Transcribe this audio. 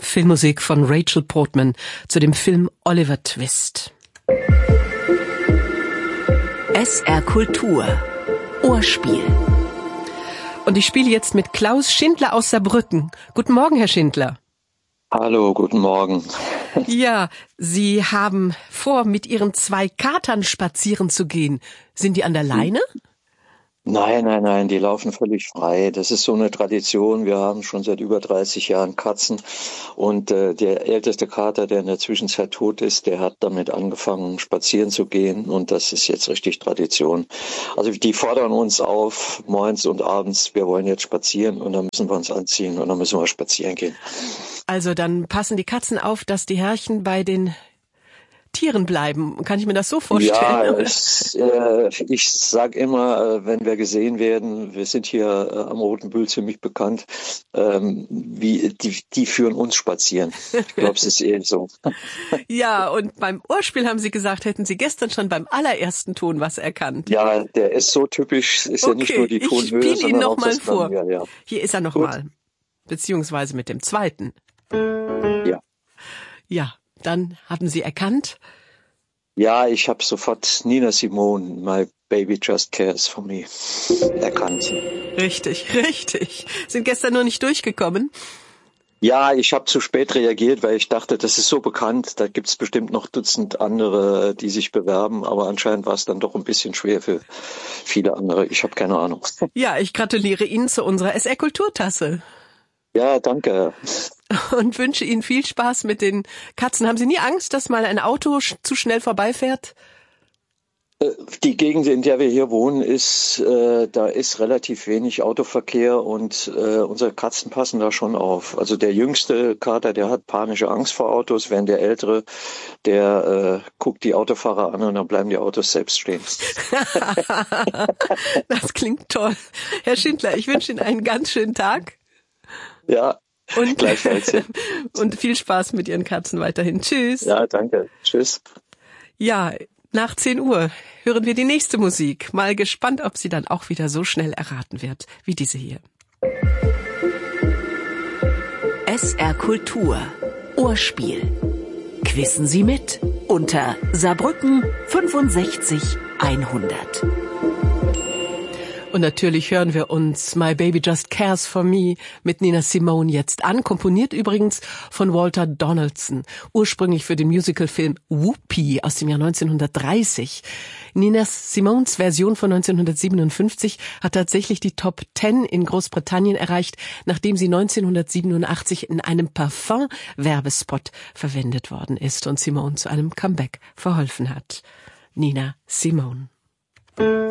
Filmmusik von Rachel Portman zu dem Film Oliver Twist. SR Kultur Ohrspiel. Und ich spiele jetzt mit Klaus Schindler aus Saarbrücken. Guten Morgen, Herr Schindler. Hallo, guten Morgen. Ja, Sie haben vor, mit Ihren 2 Katern spazieren zu gehen. Sind die an der Leine? Nein, die laufen völlig frei. Das ist so eine Tradition. Wir haben schon seit über 30 Jahren Katzen und der älteste Kater, der in der Zwischenzeit tot ist, der hat damit angefangen, spazieren zu gehen und das ist jetzt richtig Tradition. Also die fordern uns auf, morgens und abends, wir wollen jetzt spazieren und dann müssen wir uns anziehen und dann müssen wir spazieren gehen. Also dann passen die Katzen auf, dass die Herrchen bei den Tieren bleiben. Kann ich mir das so vorstellen? Ja, ich sag immer, wenn wir gesehen werden, wir sind hier am Roten Bühl ziemlich bekannt, die führen uns spazieren. Ich glaube, es ist eher so. Ja, und beim Ohrspiel haben Sie gesagt, hätten Sie gestern schon beim allerersten Ton was erkannt. Ja, der ist so typisch, ist ja nicht nur die Tonhöhe, ich spiele ihn noch mal vor. Klang, ja. Hier ist er noch mal, beziehungsweise mit dem zweiten. Ja. Ja. Dann haben Sie erkannt? Ja, ich habe sofort Nina Simone, My Baby Just Cares for Me, erkannt. Richtig. Sind gestern nur nicht durchgekommen? Ja, ich habe zu spät reagiert, weil ich dachte, das ist so bekannt, da gibt's bestimmt noch Dutzend andere, die sich bewerben, aber anscheinend war es dann doch ein bisschen schwer für viele andere. Ich habe keine Ahnung. Ja, ich gratuliere Ihnen zu unserer SR Kulturtasse. Ja, danke. Und wünsche Ihnen viel Spaß mit den Katzen. Haben Sie nie Angst, dass mal ein Auto zu schnell vorbeifährt? Die Gegend, in der wir hier wohnen, da ist relativ wenig Autoverkehr und unsere Katzen passen da schon auf. Also der jüngste Kater, der hat panische Angst vor Autos, während der ältere, der guckt die Autofahrer an und dann bleiben die Autos selbst stehen. Das klingt toll. Herr Schindler, ich wünsche Ihnen einen ganz schönen Tag. Ja, und gleichfalls. Ja. Und viel Spaß mit Ihren Katzen weiterhin. Tschüss. Ja, danke. Tschüss. Ja, nach 10 Uhr hören wir die nächste Musik. Mal gespannt, ob sie dann auch wieder so schnell erraten wird, wie diese hier. SR Kultur Ohrspiel. Quissen Sie mit unter Saarbrücken 65 100. Und natürlich hören wir uns My Baby Just Cares for Me mit Nina Simone jetzt an. Komponiert übrigens von Walter Donaldson. Ursprünglich für den Musicalfilm Whoopi aus dem Jahr 1930. Nina Simones Version von 1957 hat tatsächlich die Top 10 in Großbritannien erreicht, nachdem sie 1987 in einem Parfum-Werbespot verwendet worden ist und Simone zu einem Comeback verholfen hat. Nina Simone.